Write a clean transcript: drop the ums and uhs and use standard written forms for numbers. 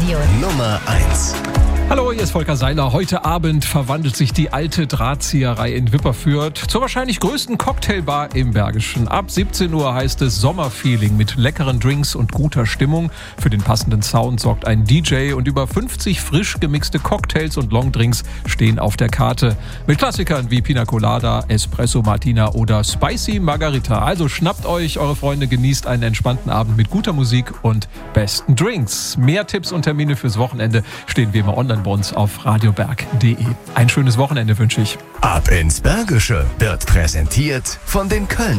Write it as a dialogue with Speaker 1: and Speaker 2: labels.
Speaker 1: Radio
Speaker 2: Nummer 1.
Speaker 3: Hallo, hier ist Volker Seiler. Heute Abend verwandelt sich die alte Drahtzieherei in Wipperfürth zur wahrscheinlich größten Cocktailbar im Bergischen. Ab 17 Uhr heißt es Sommerfeeling mit leckeren Drinks und guter Stimmung. Für den passenden Sound sorgt ein DJ und über 50 frisch gemixte Cocktails und Longdrinks stehen auf der Karte. Mit Klassikern wie Pina Colada, Espresso Martina oder Spicy Margarita. Also schnappt euch eure Freunde, genießt einen entspannten Abend mit guter Musik und besten Drinks. Mehr Tipps und Termine fürs Wochenende stehen wie immer online bei uns auf radioberg.de. Ein schönes Wochenende wünsche ich.
Speaker 2: Ab ins Bergische wird präsentiert von den Köln